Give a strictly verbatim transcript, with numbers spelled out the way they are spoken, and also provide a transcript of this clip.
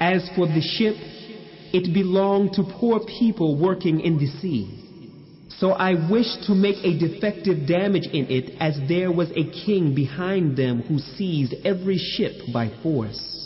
As for the ship, it belonged to poor people working in the sea. So I wished to make a defective damage in it, as there was a king behind them who seized every ship by force.